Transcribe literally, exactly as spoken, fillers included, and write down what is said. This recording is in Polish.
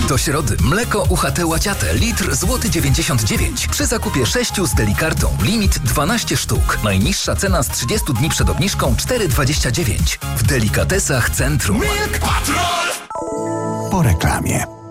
Do środy mleko U H T Łaciate litr złoty dziewięćdziesiąt dziewięć. Przy zakupie sześciu z Delikartą limit dwanaście sztuk. Najniższa cena z trzydziestu dni przed obniżką cztery dwadzieścia dziewięć. W Delikatesach Centrum. Milk Patrol! Po reklamie.